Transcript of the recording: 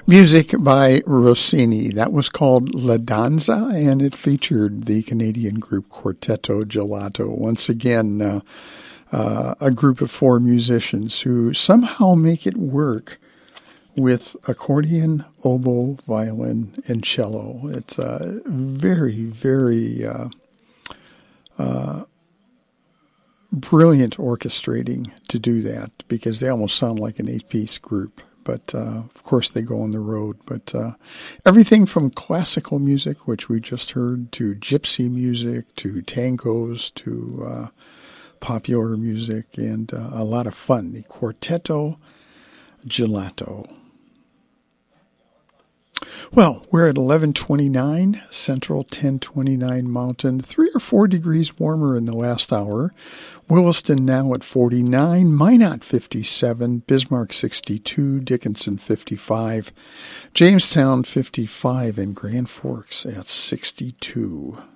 Music by Rossini. That was called La Danza, and it featured the Canadian group Quartetto Gelato. Once again, a group of four musicians who somehow make it work with accordion, oboe, violin, and cello. It's very, very brilliant orchestrating to do that, because they almost sound like an eight-piece group. But, of course, they go on the road. But everything from classical music, which we just heard, to gypsy music, to tangos, to popular music, and a lot of fun. The Quartetto Gelato. Well, we're at 11:29 Central, 10:29 Mountain, 3 or 4 degrees warmer in the last hour. Williston now at 49, Minot 57, Bismarck 62, Dickinson 55, Jamestown 55, and Grand Forks at 62.